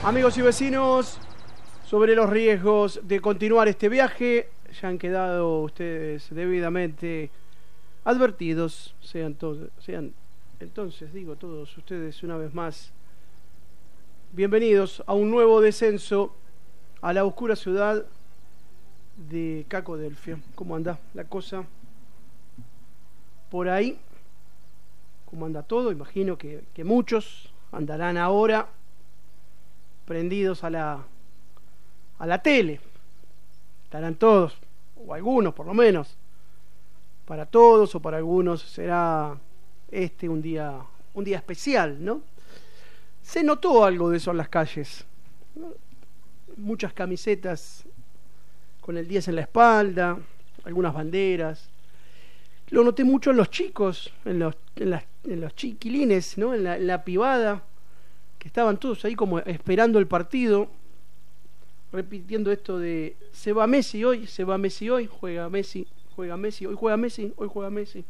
Amigos y vecinos, sobre los riesgos de continuar este viaje, ya han quedado ustedes debidamente advertidos. Sean entonces, digo, todos ustedes una vez más bienvenidos a un nuevo descenso a la oscura ciudad de Cacodelfia. ¿Cómo anda la cosa por ahí? ¿Cómo anda todo? Imagino que muchos andarán ahora prendidos a la tele. Estarán todos, o algunos por lo menos. Para todos o para algunos será un día especial, ¿no? Se notó algo de eso en las calles, ¿no? Muchas camisetas con el 10 en la espalda, algunas banderas. Lo noté mucho en los chicos, en los chiquilines, ¿no? En la pibada, que estaban todos ahí como esperando el partido, repitiendo esto de se va Messi hoy, juega Messi, hoy juega Messi.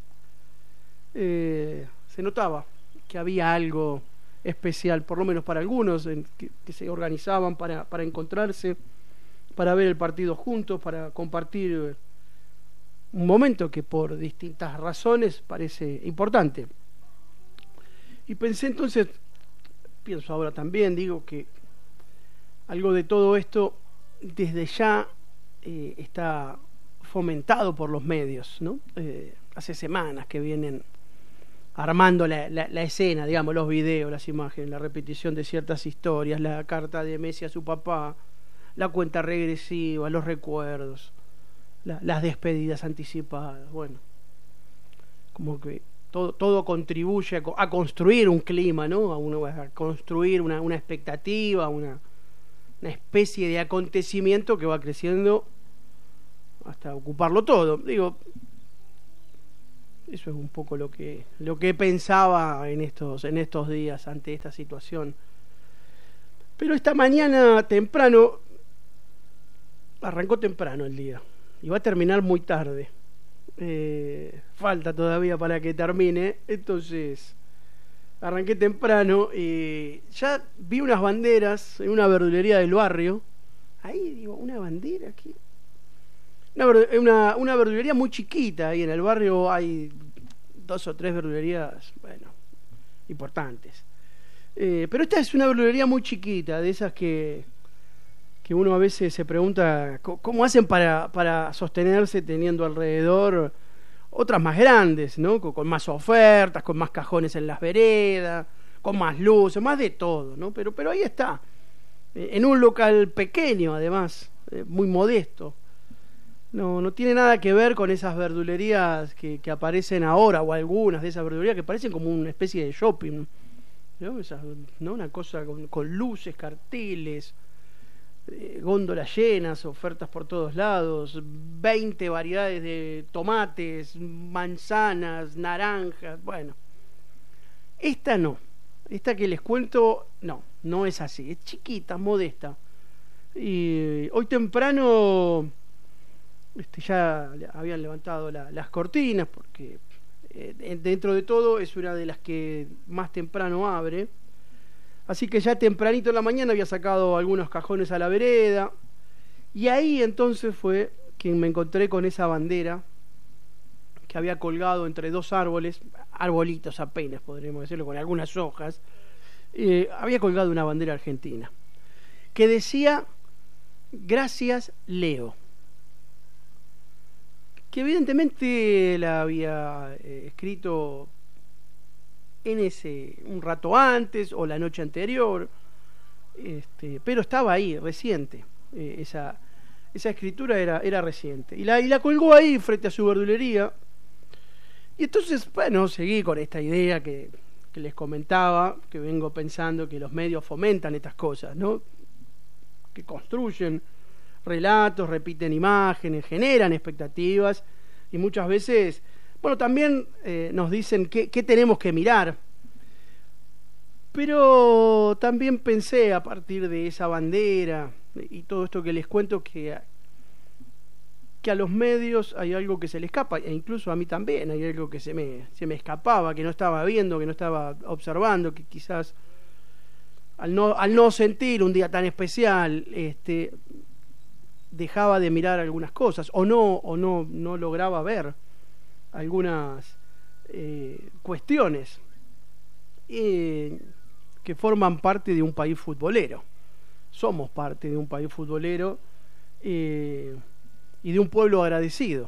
Se notaba que había algo especial, por lo menos para algunos, que se organizaban para encontrarse, para ver el partido juntos, para compartir un momento que por distintas razones parece importante. Y pensé entonces, pienso ahora también, digo que algo de todo esto desde ya está fomentado por los medios, ¿no? Hace semanas que vienen armando la escena, digamos, los videos, las imágenes, la repetición de ciertas historias, la carta de Messi a su papá, la cuenta regresiva, los recuerdos, las despedidas anticipadas. Bueno, como que todo contribuye a construir un clima, ¿no? A construir una expectativa, una especie de acontecimiento que va creciendo hasta ocuparlo todo. Digo, eso es un poco lo que pensaba en estos días ante esta situación. Pero esta mañana temprano, arrancó temprano el día y va a terminar muy tarde. Falta todavía para que termine. Entonces arranqué temprano y ya vi unas banderas en una verdulería del barrio. Ahí digo, una bandera aquí. Una verdulería muy chiquita. Ahí en el barrio hay 2 o 3 verdulerías, bueno, importantes. Pero esta es una verdulería muy chiquita, de esas que uno a veces se pregunta cómo hacen para sostenerse teniendo alrededor otras más grandes, ¿no? Con más ofertas, con más cajones en las veredas, con más luces, más de todo, ¿no? Pero ahí está, en un local pequeño además, muy modesto. No tiene nada que ver con esas verdulerías que aparecen ahora, o algunas de esas verdulerías que parecen como una especie de shopping, ¿no? ¿No? Una cosa con luces, carteles, góndolas llenas, ofertas por todos lados, 20 variedades de tomates, manzanas, naranjas. Bueno, esta no, esta que les cuento no es así, es chiquita, modesta. Y hoy temprano ya habían levantado las cortinas, porque dentro de todo es una de las que más temprano abre. Así que ya tempranito en la mañana había sacado algunos cajones a la vereda. Y ahí entonces fue quien me encontré con esa bandera que había colgado entre 2 árboles, arbolitos apenas podríamos decirlo, con algunas hojas. Había colgado una bandera argentina que decía "Gracias, Leo", que evidentemente la había escrito un rato antes o la noche anterior, pero estaba ahí, reciente. Esa escritura era reciente. Y la colgó ahí frente a su verdulería. Y entonces, bueno, seguí con esta idea que les comentaba, que vengo pensando que los medios fomentan estas cosas, ¿no? Que construyen relatos, repiten imágenes, generan expectativas y muchas veces, bueno, también nos dicen qué tenemos que mirar. Pero también pensé, a partir de esa bandera y todo esto que les cuento, que a los medios hay algo que se les escapa, e incluso a mí también hay algo que se me escapaba, que no estaba viendo, que no estaba observando, que quizás al no sentir un día tan especial, dejaba de mirar algunas cosas o no lograba ver algunas cuestiones que forman parte de un país futbolero. Somos parte de un país futbolero y de un pueblo agradecido,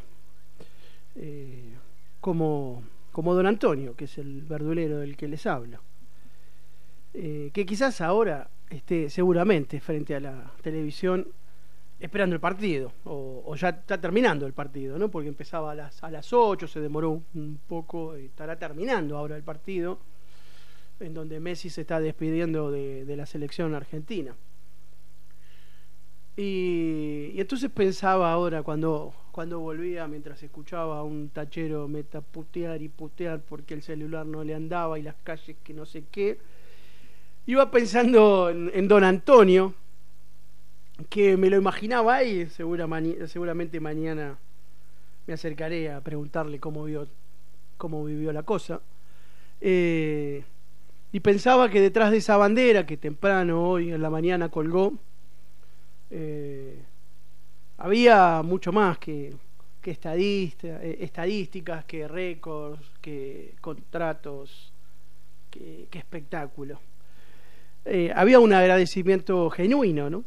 como don Antonio, que es el verdulero del que les hablo, que quizás ahora esté seguramente frente a la televisión esperando el partido, o ya está terminando el partido, ¿no? Porque empezaba a las 8, se demoró un poco, y estará terminando ahora el partido, en donde Messi se está despidiendo de la selección argentina. Y entonces pensaba ahora, cuando volvía, mientras escuchaba a un tachero putear y putear porque el celular no le andaba y las calles que no sé qué, iba pensando en don Antonio, que me lo imaginaba ahí. Seguramente mañana me acercaré a preguntarle cómo vivió la cosa, y pensaba que detrás de esa bandera que temprano hoy en la mañana colgó, había mucho más que estadísticas, que récords, que contratos, que espectáculo. Había un agradecimiento genuino, ¿no?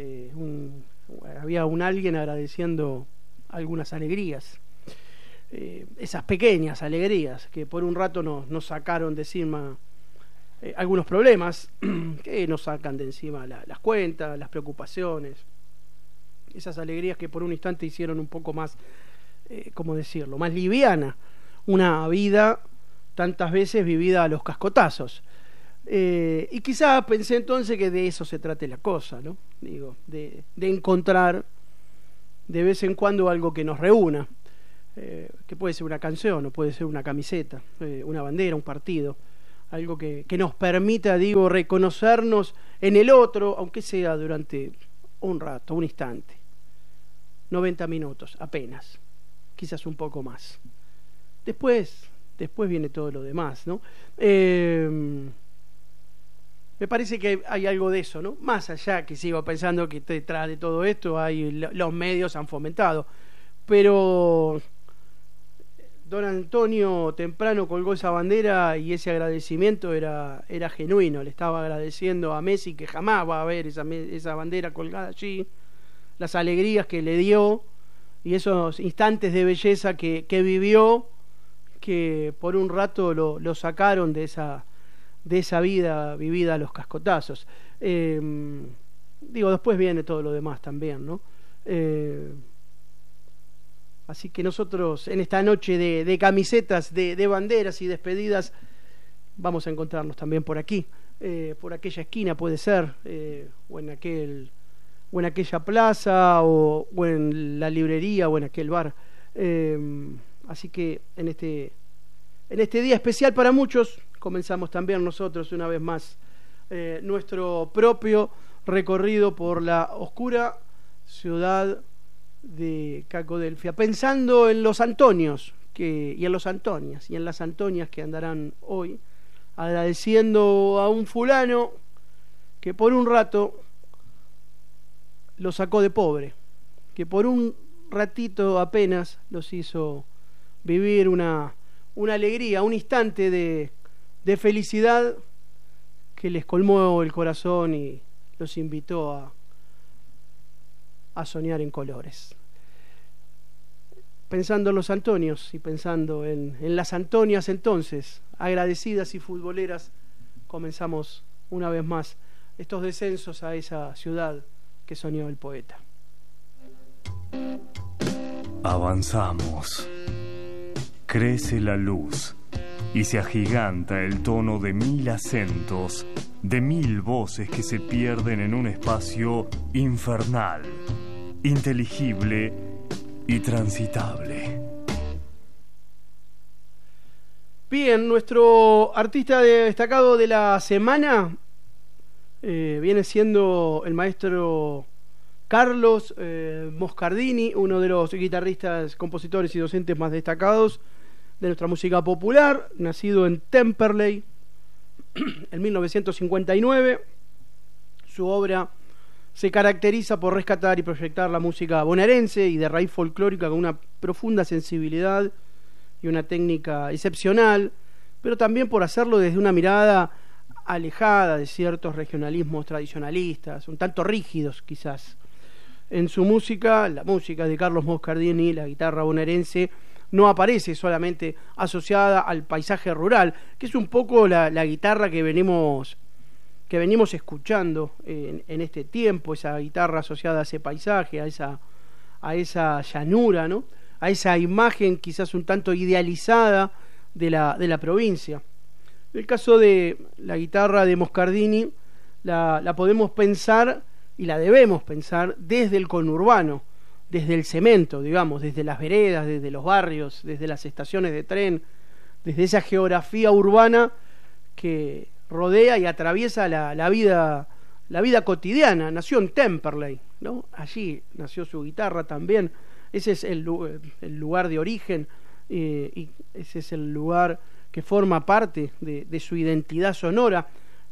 Había alguien agradeciendo algunas alegrías, esas pequeñas alegrías que por un rato nos sacaron de encima algunos problemas, que nos sacan de encima las cuentas, las preocupaciones, esas alegrías que por un instante hicieron un poco más, ¿cómo decirlo?, más liviana una vida tantas veces vivida a los cascotazos. Y quizás pensé entonces que de eso se trate la cosa, ¿no? Digo, de encontrar de vez en cuando algo que nos reúna, que puede ser una canción o puede ser una camiseta, una bandera, un partido, algo que nos permita, digo, reconocernos en el otro, aunque sea durante un rato, un instante, 90 minutos apenas, quizás un poco más. Después viene todo lo demás, ¿no? Me parece que hay algo de eso, ¿no? Más allá, que sigo pensando que detrás de todo esto los medios han fomentado, pero don Antonio temprano colgó esa bandera y ese agradecimiento era genuino. Le estaba agradeciendo a Messi, que jamás va a ver esa bandera colgada allí, las alegrías que le dio y esos instantes de belleza que vivió, que por un rato lo sacaron de esa vida vivida a los cascotazos. Digo, después viene todo lo demás también, ¿no? Así que nosotros en esta noche de camisetas, de banderas y despedidas, vamos a encontrarnos también por aquí, por aquella esquina puede ser, o en aquella plaza, o en la librería, o en aquel bar. Así que en este día especial para muchos, comenzamos también nosotros una vez más nuestro propio recorrido por la oscura ciudad de Cacodelfia, pensando en los Antonios y en los Antonias y en las Antonias que andarán hoy, agradeciendo a un fulano que por un rato lo sacó de pobre, que por un ratito apenas los hizo vivir una alegría, un instante de felicidad que les colmó el corazón y los invitó a soñar en colores. Pensando en los Antonios y pensando en las Antonias entonces, agradecidas y futboleras, comenzamos una vez más estos descensos a esa ciudad que soñó el poeta. Avanzamos. Crece la luz y se agiganta el tono de 1000 acentos, de 1000 voces que se pierden en un espacio infernal, inteligible y transitable. Bien, nuestro artista destacado de la semana viene siendo el maestro Carlos Moscardini, uno de los guitarristas, compositores y docentes más destacados de nuestra música popular, nacido en Temperley en 1959, Su obra se caracteriza por rescatar y proyectar la música bonaerense y de raíz folclórica con una profunda sensibilidad y una técnica excepcional, pero también por hacerlo desde una mirada alejada de ciertos regionalismos tradicionalistas, un tanto rígidos quizás. En su música, la música de Carlos Moscardini, la guitarra bonaerense, no aparece solamente asociada al paisaje rural, que es un poco la guitarra que venimos escuchando en este tiempo, esa guitarra asociada a ese paisaje, a esa llanura, ¿no? A esa imagen quizás un tanto idealizada de la provincia. En el caso de la guitarra de Moscardini, la podemos pensar y la debemos pensar desde el conurbano, desde el cemento, digamos, desde las veredas, desde los barrios, desde las estaciones de tren, desde esa geografía urbana que rodea y atraviesa la vida cotidiana. Nació en Temperley, ¿no? Allí nació su guitarra también. Ese es el lugar de origen, y ese es el lugar que forma parte de su identidad sonora,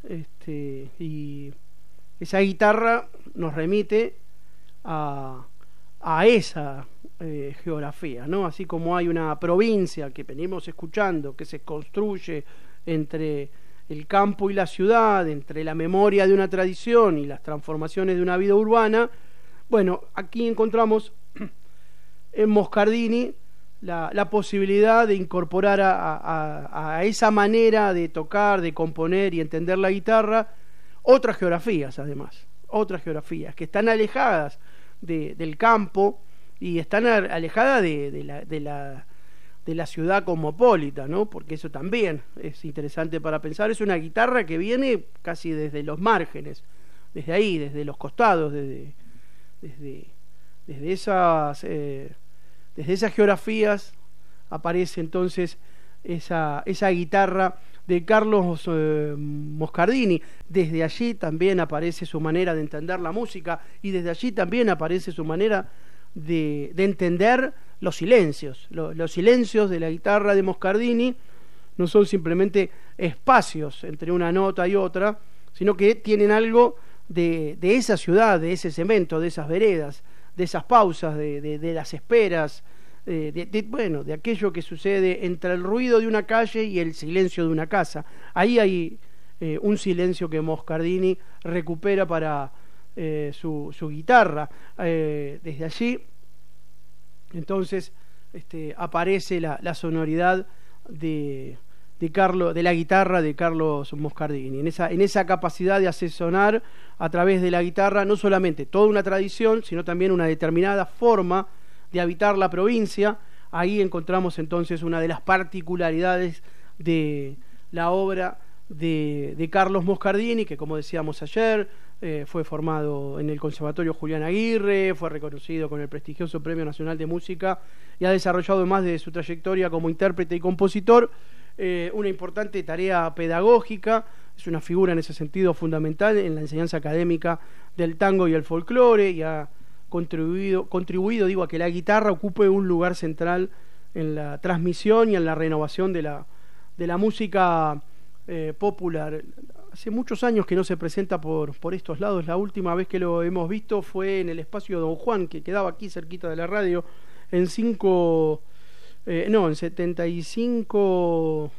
y esa guitarra nos remite a esa geografía, ¿no? Así como hay una provincia que venimos escuchando, que se construye entre el campo y la ciudad, entre la memoria de una tradición y las transformaciones de una vida urbana. Bueno, aquí encontramos en Moscardini la posibilidad de incorporar a esa manera de tocar, de componer y entender la guitarra otras geografías, además, otras geografías que están alejadas del campo y están alejadas de la ciudad cosmopolita, ¿no? Porque eso también es interesante para pensar. Es una guitarra que viene casi desde los márgenes, desde ahí, desde los costados, desde esas geografías aparece entonces esa guitarra de Carlos Moscardini. Desde allí también aparece su manera de entender la música y desde allí también aparece su manera de entender los silencios. Los silencios de la guitarra de Moscardini no son simplemente espacios entre una nota y otra, sino que tienen algo de esa ciudad, de ese cemento, de esas veredas, de esas pausas, de las esperas, de aquello que sucede entre el ruido de una calle y el silencio de una casa. Ahí hay un silencio que Moscardini recupera para su guitarra. Desde allí entonces aparece la sonoridad de la guitarra de Carlos Moscardini, en esa capacidad de hacer sonar a través de la guitarra no solamente toda una tradición, sino también una determinada forma de habitar la provincia. Ahí encontramos entonces una de las particularidades de la obra de Carlos Moscardini, que como decíamos ayer, fue formado en el Conservatorio Julián Aguirre, fue reconocido con el prestigioso Premio Nacional de Música y ha desarrollado más de su trayectoria como intérprete y compositor una importante tarea pedagógica. Es una figura en ese sentido fundamental en la enseñanza académica del tango y el folclore, y ha contribuido a que la guitarra ocupe un lugar central en la transmisión y en la renovación de la música popular. Hace muchos años que no se presenta por estos lados. La última vez que lo hemos visto fue en el espacio Don Juan, que quedaba aquí cerquita de la radio, en 75,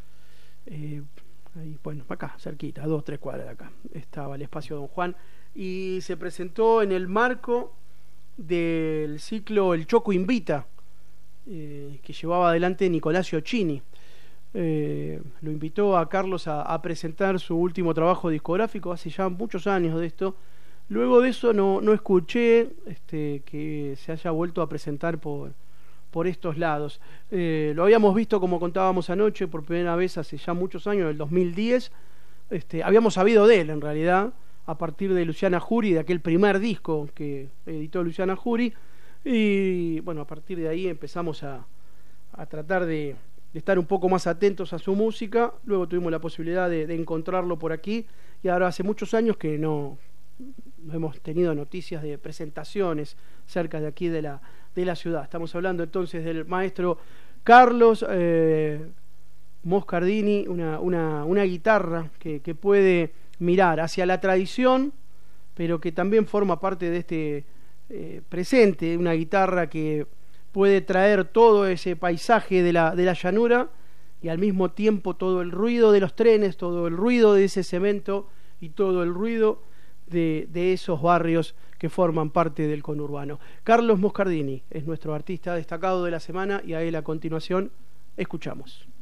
acá cerquita, 2-3 cuadras de acá estaba el espacio Don Juan, y se presentó en el marco del ciclo El Choco Invita, que llevaba adelante Nicolás Ciocchini. Lo invitó a Carlos a presentar su último trabajo discográfico hace ya muchos años de esto. Luego de eso no escuché que se haya vuelto a presentar por estos lados. Lo habíamos visto, como contábamos anoche, por primera vez hace ya muchos años, en el 2010. Habíamos sabido de él en realidad a partir de Luciana Jury, de aquel primer disco que editó Luciana Jury, y bueno, a partir de ahí empezamos a tratar de estar un poco más atentos a su música. Luego tuvimos la posibilidad de encontrarlo por aquí, y ahora hace muchos años que no hemos tenido noticias de presentaciones cerca de aquí de la ciudad. Estamos hablando entonces del maestro Carlos Moscardini, una guitarra que puede mirar hacia la tradición pero que también forma parte de este presente, una guitarra que puede traer todo ese paisaje de la llanura y al mismo tiempo todo el ruido de los trenes, todo el ruido de ese cemento y todo el ruido de esos barrios que forman parte del conurbano. Carlos Moscardini es nuestro artista destacado de la semana y a él a continuación escuchamos.